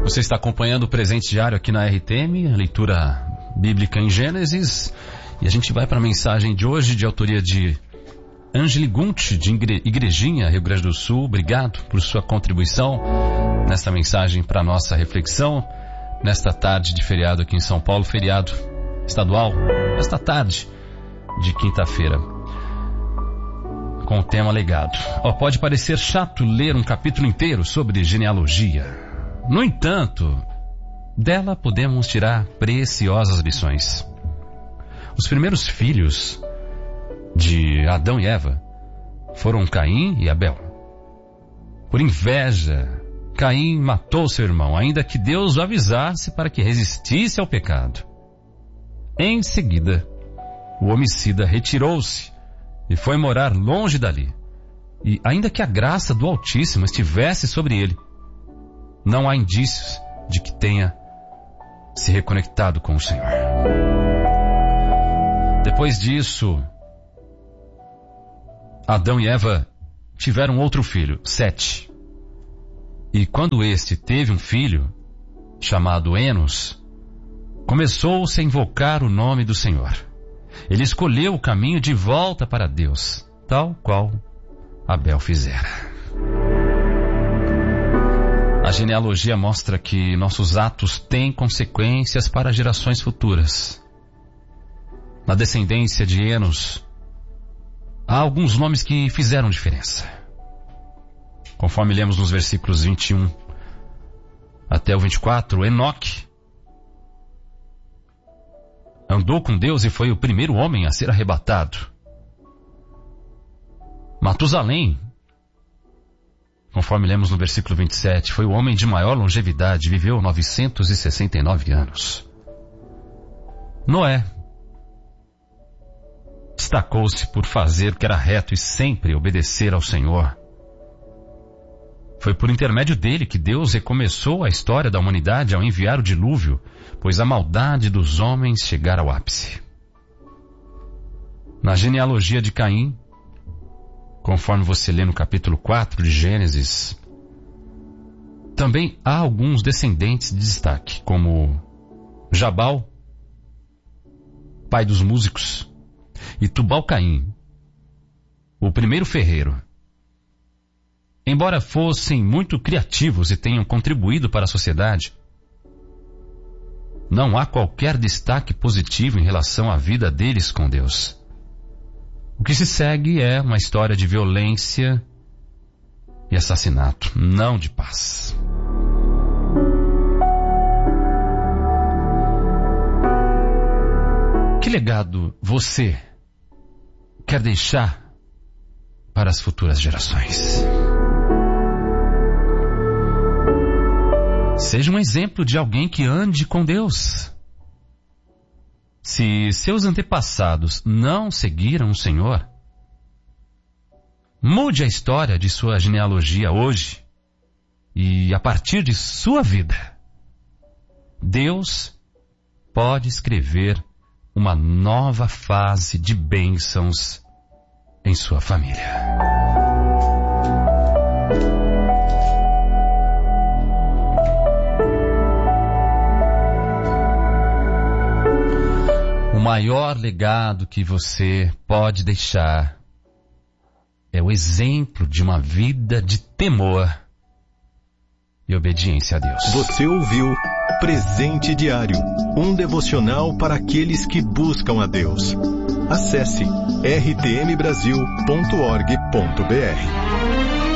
Você está acompanhando o Presente Diário aqui na RTM, a leitura bíblica em Gênesis. E a gente vai para a mensagem de hoje, de autoria de Angeli Gunt, de Igrejinha, Rio Grande do Sul. Obrigado por sua contribuição nesta mensagem para a nossa reflexão. Nesta tarde de feriado aqui em São Paulo, feriado estadual, esta tarde de quinta-feira, com o tema legado. Pode parecer chato ler um capítulo inteiro sobre genealogia. No entanto, dela podemos tirar preciosas lições. Os primeiros filhos de Adão e Eva foram Caim e Abel. Por inveja, Caim matou seu irmão, ainda que Deus o avisasse para que resistisse ao pecado. Em seguida, o homicida retirou-se e foi morar longe dali. E ainda que a graça do Altíssimo estivesse sobre ele, não há indícios de que tenha se reconectado com o Senhor. Depois disso, Adão e Eva tiveram outro filho, Sete. E quando este teve um filho, chamado Enos, começou-se a invocar o nome do Senhor. Ele escolheu o caminho de volta para Deus, tal qual Abel fizera. A genealogia mostra que nossos atos têm consequências para gerações futuras. Na descendência de Enos, há alguns nomes que fizeram diferença. Conforme lemos nos versículos 21 até o 24, Enoque andou com Deus e foi o primeiro homem a ser arrebatado. Matusalém, conforme lemos no versículo 27, foi o homem de maior longevidade, viveu 969 anos. Noé destacou-se por fazer o que era reto e sempre obedecer ao Senhor. Foi por intermédio dele que Deus recomeçou a história da humanidade ao enviar o dilúvio, pois a maldade dos homens chegara ao ápice. Na genealogia de Caim, conforme você lê no capítulo 4 de Gênesis, também há alguns descendentes de destaque, como Jabal, pai dos músicos, e Tubal-Caim, o primeiro ferreiro. Embora fossem muito criativos e tenham contribuído para a sociedade, não há qualquer destaque positivo em relação à vida deles com Deus. O que se segue é uma história de violência e assassinato, não de paz. Que legado você quer deixar para as futuras gerações? Seja um exemplo de alguém que ande com Deus. Se seus antepassados não seguiram o Senhor, mude a história de sua genealogia hoje e a partir de sua vida, Deus pode escrever uma nova fase de bênçãos em sua família. O maior legado que você pode deixar é o exemplo de uma vida de temor e obediência a Deus. Você ouviu Presente Diário, um devocional para aqueles que buscam a Deus. Acesse rtmbrasil.org.br.